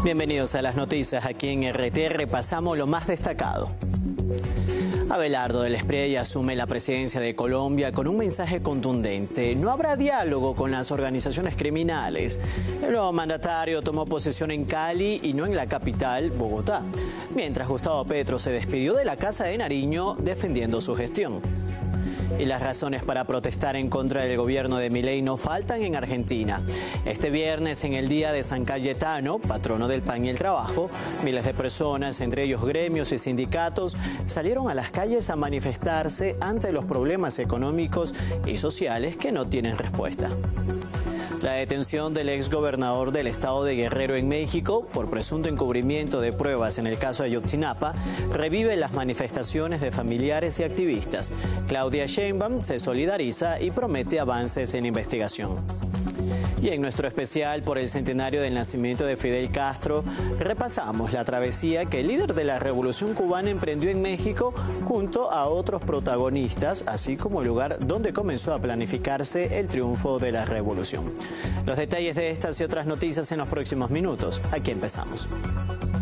Bienvenidos a las noticias. Aquí en RT repasamos lo más destacado. Abelardo del Espriella asume la presidencia de Colombia con un mensaje contundente. No habrá diálogo con las organizaciones criminales. El nuevo mandatario tomó posesión en Cali y no en la capital, Bogotá, mientras Gustavo Petro se despidió de la Casa de Nariño defendiendo su gestión. Y las razones para protestar en contra del gobierno de Milei no faltan en Argentina. Este viernes, en el Día de San Cayetano, patrono del pan y el trabajo, miles de personas, entre ellos gremios y sindicatos, salieron a las calles a manifestarse ante los problemas económicos y sociales que no tienen respuesta. La detención del exgobernador del estado de Guerrero en México por presunto encubrimiento de pruebas en el caso Ayotzinapa revive las manifestaciones de familiares y activistas. Claudia Sheinbaum se solidariza y promete avances en investigación. Y en nuestro especial por el centenario del nacimiento de Fidel Castro, repasamos la travesía que el líder de la Revolución Cubana emprendió en México junto a otros protagonistas, así como el lugar donde comenzó a planificarse el triunfo de la revolución. Los detalles de estas y otras noticias en los próximos minutos. Aquí empezamos.